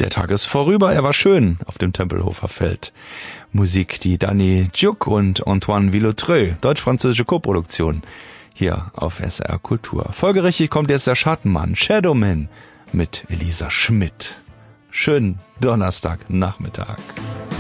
Der Tag ist vorüber, er war schön auf dem Tempelhofer Feld. Musik, die Danny Djuk und Antoine Villautreux, deutsch-französische Koproduktion, hier auf SR Kultur. Folgerichtig kommt jetzt der Schattenmann, Shadowman, mit Elisa Schmidt. Schönen Donnerstagnachmittag.